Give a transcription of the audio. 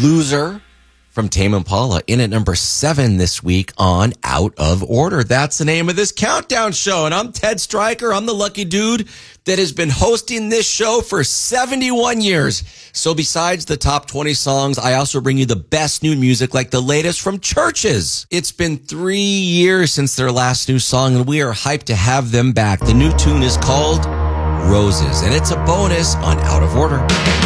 Loser from Tame Impala in at number 7 this week on Out of Order. That's the name of this countdown show. And I'm Ted Stryker. I'm the lucky dude that has been hosting this show for 71 years. So besides the top 20 songs, I also bring you the best new music like the latest from Churches. It's been 3 years since their last new song, and we are hyped to have them back. The new tune is called Roses, and it's a bonus on Out of Order.